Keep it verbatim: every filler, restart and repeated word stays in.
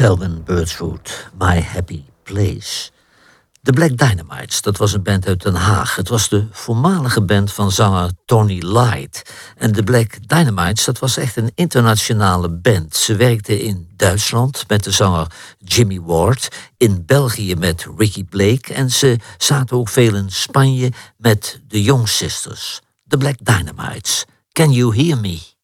Selwyn Birdswood, My Happy Place. De Black Dynamites, dat was een band uit Den Haag. Het was de voormalige band van zanger Tony Light. En de Black Dynamites, dat was echt een internationale band. Ze werkten in Duitsland met de zanger Jimmy Ward, in België met Ricky Blake en ze zaten ook veel in Spanje met de Young Sisters. De Black Dynamites. Can you hear me?